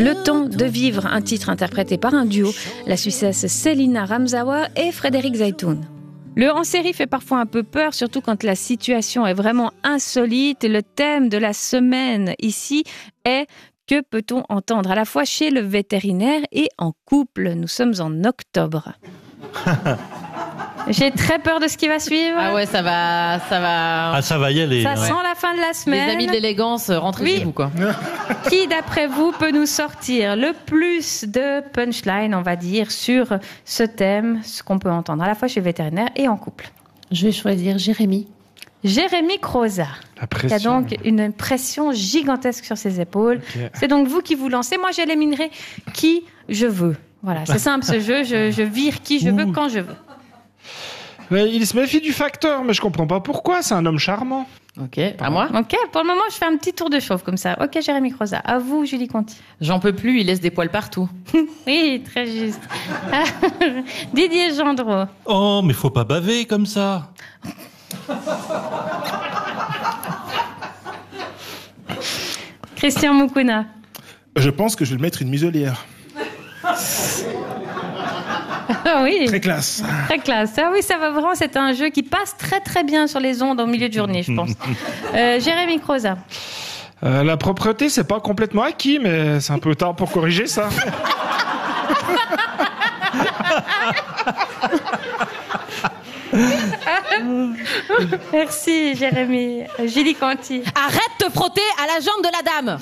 Le temps de vivre, un titre interprété par un duo, la Suissesse Selina Ramsawa et Frédéric Zaytoun. Le hors-série fait parfois un peu peur, surtout quand la situation est vraiment insolite. Le thème de la semaine ici est « Que peut-on entendre ?» à la fois chez le vétérinaire et en couple. Nous sommes en octobre. J'ai très peur de ce qui va suivre. Ah ouais, ça va. Ah, ça va y aller. Ça sent la fin de la semaine. Les amis de l'élégance, rentrez chez vous, quoi. Qui, d'après vous, peut nous sortir le plus de punchline, on va dire, sur ce thème, ce qu'on peut entendre à la fois chez le vétérinaire et en couple? Je vais choisir Jérémy. Jérémy Croza, qui a donc une pression gigantesque sur ses épaules. Okay. C'est donc vous qui vous lancez. Moi, j'éliminerai qui je veux. Voilà, c'est simple ce jeu. Je vire qui je veux quand je veux. Il se méfie du facteur, mais je comprends pas pourquoi. C'est un homme charmant. Ok, à moi. Ok, pour le moment, je fais un petit tour de chauffe comme ça. Ok, Jérémy Croza. À vous, Julie Conti. J'en peux plus, il laisse des poils partout. Oui, très juste. Didier Gendreau. Oh, mais faut pas baver comme ça. Christian Moukouna. Je pense que je vais le mettre une muselière. Ah oui. Très classe. Très classe. Ah oui, ça va vraiment. C'est un jeu qui passe très très bien sur les ondes au milieu de journée, je pense. Jérémy Croza. La propreté, c'est pas complètement acquis, mais c'est un peu tard pour corriger ça. Merci, Jérémy. Julie Conti. Arrête de te frotter à la jambe de la dame.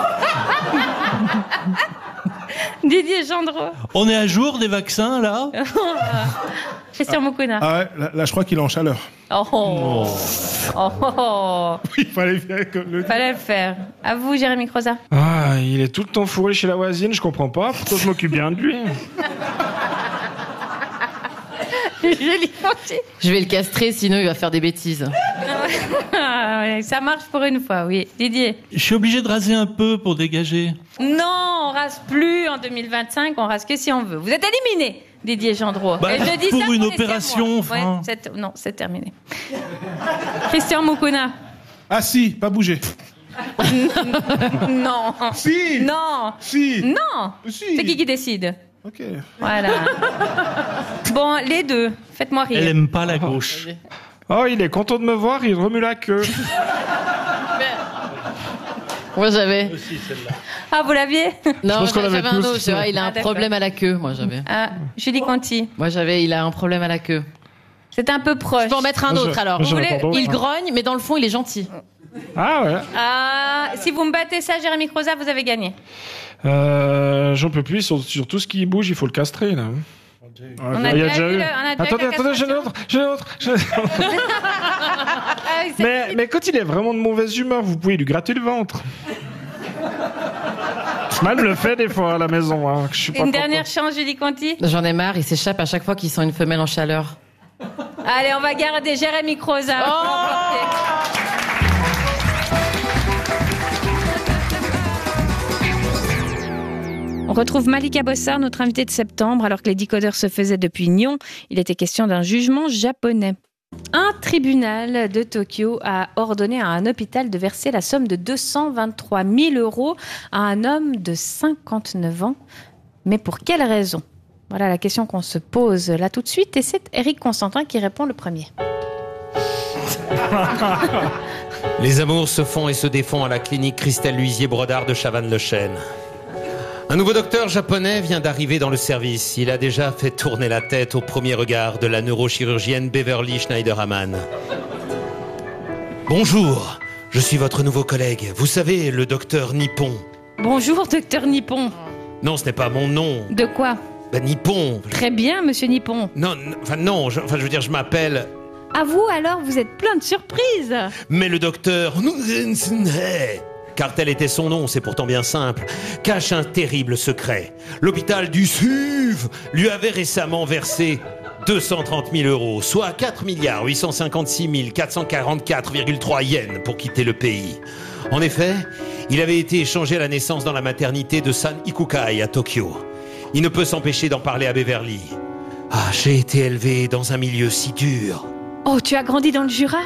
Didier Gendreau. On est à jour des vaccins, là? Christian Moukouna. Ah ouais, là, je crois qu'il est en chaleur. Oh. Oui, fallait le faire. À vous, Jérémy Croza. Ah, il est tout le temps fourré chez la voisine, je comprends pas. Pourquoi je m'occupe bien de lui? Julie Conti. Je vais le castrer, sinon il va faire des bêtises. Ça marche pour une fois, oui. Didier. Je suis obligé de raser un peu pour dégager. Non, on rase plus en 2025, on rase que si on veut. Vous êtes éliminé, Didier Gendreau. Bah, je dis pour ça une pour opération, enfin. Ouais, non, c'est terminé. Christian Moukouna. Ah si, pas bouger. Non. Si. Non. Si. Non. Si. C'est qui décide? Ok. Voilà. Bon, les deux, faites-moi rire. Elle aime pas la gauche. Oh, il est content de me voir, il remue la queue. Moi, j'avais. Aussi, celle-là. Ah, vous l'aviez? Non, qu'on j'avais avait un tous. autre. C'est vrai, il a un problème à la queue, moi, j'avais. Ah, Julie Conti. Moi, il a un problème à la queue. C'est un peu proche. Je peux en mettre un autre, alors. Vous voulez, il grogne, mais dans le fond, il est gentil. Ah ouais. Ah, si vous me battez ça, Jérémy Croza, vous avez gagné. J'en peux plus, sur tout ce qui bouge, il faut le castrer, là. On a déjà eu. Attendez, j'ai un autre. Mais quand il est vraiment de mauvaise humeur, vous pouvez lui gratter le ventre. Mal le fait des fois à la maison. Hein, je suis pas Une content. dernière chance, Julie Conti. J'en ai marre, il s'échappe à chaque fois qu'il sent une femelle en chaleur. Allez, on va garder Jérémy Croza. On retrouve Malika Bossard, notre invitée de septembre, alors que les décodeurs se faisaient depuis Nyon. Il était question d'un jugement japonais. Un tribunal de Tokyo a ordonné à un hôpital de verser la somme de 223 000 € à un homme de 59 ans. Mais pour quelle raison? Voilà la question qu'on se pose là tout de suite. Et c'est Éric Constantin qui répond le premier. Les amours se font et se défont à la clinique Christelle Luisier-Brodard de Chavannes-le-Chêne. Un nouveau docteur japonais vient d'arriver dans le service. Il a déjà fait tourner la tête au premier regard de la neurochirurgienne Beverly Schneiderhamann. Bonjour, je suis votre nouveau collègue. Vous savez, le docteur Nippon. Bonjour, docteur Nippon. Non, ce n'est pas mon nom. De quoi? Nippon. Très bien, monsieur Nippon. Non, je veux dire, je m'appelle... À vous, alors, vous êtes plein de surprises. Mais le docteur... car tel était son nom, c'est pourtant bien simple, cache un terrible secret. L'hôpital du SUV lui avait récemment versé 230 000 €, soit 4 856 444,3 yens pour quitter le pays. En effet, il avait été échangé à la naissance dans la maternité de San Ikukai à Tokyo. Il ne peut s'empêcher d'en parler à Beverly. Ah, j'ai été élevé dans un milieu si dur. Oh, tu as grandi dans le Jura?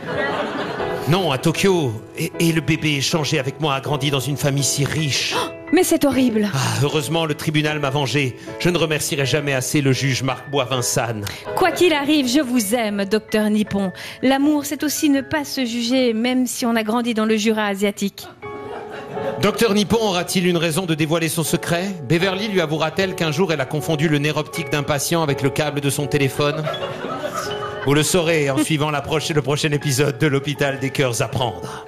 Non, à Tokyo. Et le bébé échangé avec moi a grandi dans une famille si riche. Mais c'est horrible. Heureusement, le tribunal m'a vengé. Je ne remercierai jamais assez le juge Marc Boisvincane. Quoi qu'il arrive, je vous aime, docteur Nippon. L'amour, c'est aussi ne pas se juger, même si on a grandi dans le Jura asiatique. Docteur Nippon aura-t-il une raison de dévoiler son secret? Beverly lui avouera-t-elle qu'un jour elle a confondu le nerf optique d'un patient avec le câble de son téléphone? Vous le saurez en suivant le prochain épisode de l'Hôpital des Cœurs à prendre.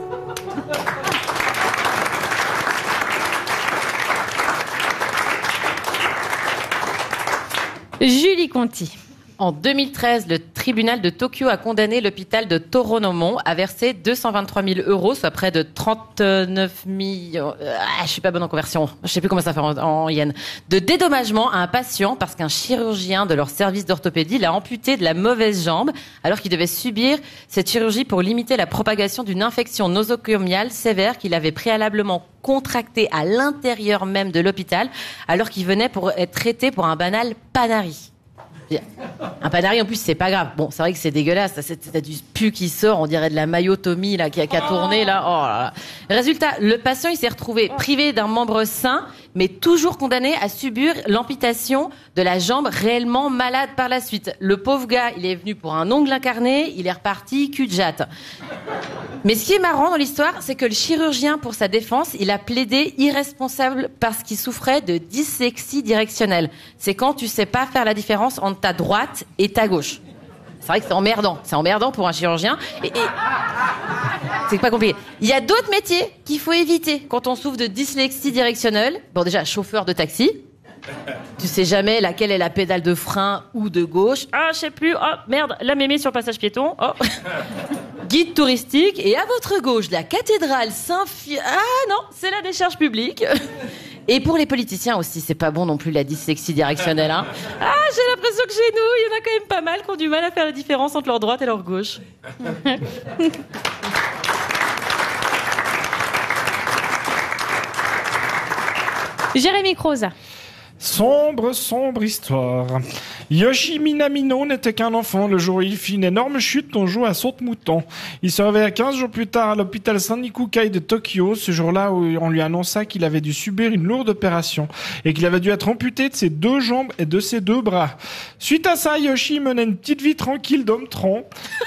Julie Conti. En 2013, le tribunal de Tokyo a condamné l'hôpital de Toranomon à verser 223 000 €, soit près de 39 000... je suis pas bonne en conversion, je sais plus comment ça fait en yens, de dédommagement à un patient parce qu'un chirurgien de leur service d'orthopédie l'a amputé de la mauvaise jambe alors qu'il devait subir cette chirurgie pour limiter la propagation d'une infection nosocomiale sévère qu'il avait préalablement contractée à l'intérieur même de l'hôpital alors qu'il venait pour être traité pour un banal panari. Un panari en plus c'est pas grave. Bon, c'est vrai que c'est dégueulasse, t'as du pu qui sort, on dirait de la mayotomie là qui a tourné là. Oh là là. Résultat, le patient il s'est retrouvé privé d'un membre sain mais toujours condamné à subir l'amputation de la jambe réellement malade par la suite. Le pauvre gars, il est venu pour un ongle incarné, il est reparti cul de jatte. Mais ce qui est marrant dans l'histoire, c'est que le chirurgien, pour sa défense, il a plaidé irresponsable parce qu'il souffrait de dyslexie directionnelle. C'est quand tu sais pas faire la différence entre ta droite et ta gauche. C'est vrai que c'est emmerdant. C'est emmerdant pour un chirurgien. Et c'est pas compliqué. Il y a d'autres métiers qu'il faut éviter quand on souffre de dyslexie directionnelle. Bon, déjà, chauffeur de taxi. Tu sais jamais laquelle est la pédale de frein ou de gauche. Ah, je sais plus. Oh, merde, la mémé sur le passage piéton. Oh. Guide touristique. Et à votre gauche, la cathédrale Saint-Phi... Ah non, c'est la décharge publique. Et pour les politiciens aussi, c'est pas bon non plus la dyslexie directionnelle. Hein. Ah, j'ai l'impression que chez nous, il y en a quand même pas mal qui ont du mal à faire la différence entre leur droite et leur gauche. Jérémy Croza. Sombre histoire. Yoshi Minamino n'était qu'un enfant le jour où il fit une énorme chute en jouant à saute-mouton. Il se réveilla 15 jours plus tard à l'hôpital Sanikukai de Tokyo, ce jour-là où on lui annonça qu'il avait dû subir une lourde opération et qu'il avait dû être amputé de ses 2 jambes et de ses 2 bras. Suite à ça, Yoshi menait une petite vie tranquille d'homme tronc.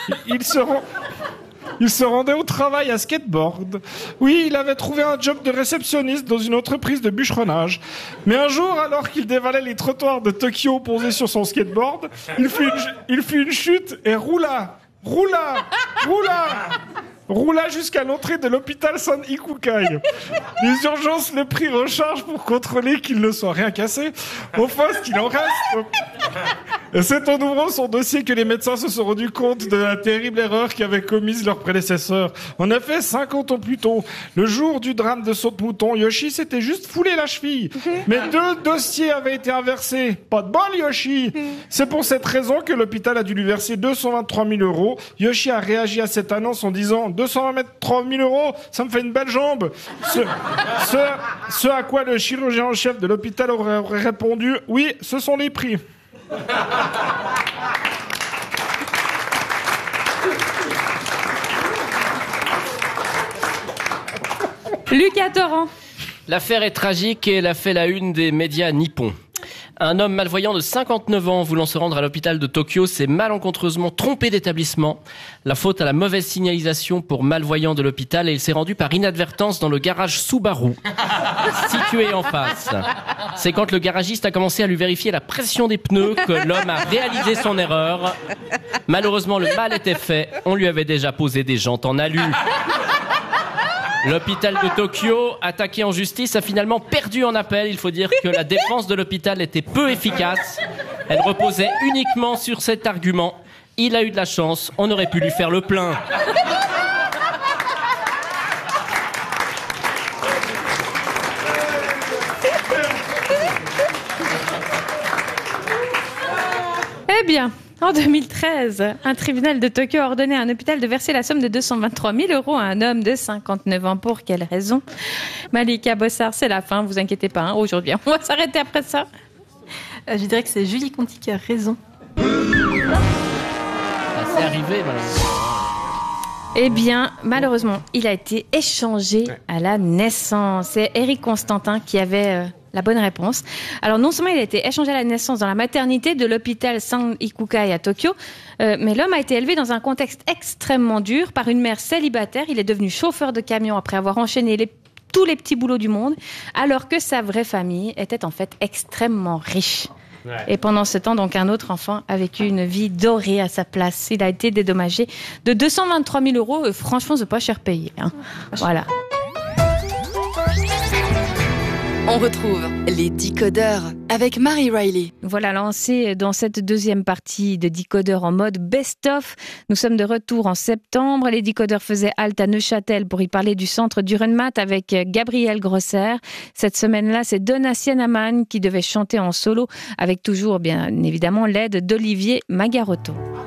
Il se rendait au travail à skateboard. Oui, il avait trouvé un job de réceptionniste dans une entreprise de bûcheronnage. Mais un jour, alors qu'il dévalait les trottoirs de Tokyo posé sur son skateboard, il fit une chute et roula jusqu'à l'entrée de l'hôpital San Ikukai. Les urgences le prirent en charge pour contrôler qu'il ne soit rien cassé. Enfin, ce qu'il en reste. C'est en ouvrant son dossier que les médecins se sont rendus compte de la terrible erreur qu'avaient commise leurs prédécesseurs. En effet, 50 ans plus tôt, le jour du drame de saute-mouton, Yoshi s'était juste foulé la cheville. Mais 2 dossiers avaient été inversés. Pas de bol, Yoshi. C'est pour cette raison que l'hôpital a dû lui verser 223 000 €. Yoshi a réagi à cette annonce en disant 223 000 €, ça me fait une belle jambe. Ce à quoi le chirurgien en chef de l'hôpital aurait répondu, oui, ce sont les prix. Lucas Torrent. L'affaire est tragique et elle a fait la une des médias nippons. Un homme malvoyant de 59 ans voulant se rendre à l'hôpital de Tokyo s'est malencontreusement trompé d'établissement. La faute à la mauvaise signalisation pour malvoyants de l'hôpital et il s'est rendu par inadvertance dans le garage Subaru, situé en face. C'est quand le garagiste a commencé à lui vérifier la pression des pneus que l'homme a réalisé son erreur. Malheureusement, le mal était fait. On lui avait déjà posé des jantes en alu. L'hôpital de Tokyo, attaqué en justice, a finalement perdu en appel. Il faut dire que la défense de l'hôpital était peu efficace. Elle reposait uniquement sur cet argument. Il a eu de la chance, on aurait pu lui faire le plein. Eh bien, en 2013, un tribunal de Tokyo a ordonné à un hôpital de verser la somme de 223 000 € à un homme de 59 ans. Pour quelle raison? Malika Bossard, c'est la fin, vous inquiétez pas, hein, aujourd'hui. On va s'arrêter après ça. Je dirais que c'est Julie Conti qui a raison. C'est arrivé, malheureusement. Eh bien, malheureusement, il a été échangé à la naissance. C'est Eric Constantin qui avait la bonne réponse. Alors, non seulement il a été échangé à la naissance dans la maternité de l'hôpital San Ikukai à Tokyo, mais l'homme a été élevé dans un contexte extrêmement dur par une mère célibataire. Il est devenu chauffeur de camion après avoir enchaîné tous les petits boulots du monde, alors que sa vraie famille était en fait extrêmement riche. Ouais. Et pendant ce temps, donc, un autre enfant a vécu une vie dorée à sa place. Il a été dédommagé de 223 000 €. Franchement, c'est pas cher payé. Hein. Voilà. On retrouve les Décodeurs avec Marie Riley. Voilà, lancé dans cette deuxième partie de Décodeurs en mode best-of. Nous sommes de retour en septembre. Les Décodeurs faisaient halte à Neuchâtel pour y parler du centre Dürrenmatt avec Gabriel Grosser. Cette semaine-là, c'est Donatien Amann qui devait chanter en solo avec toujours, bien évidemment, l'aide d'Olivier Magarotto.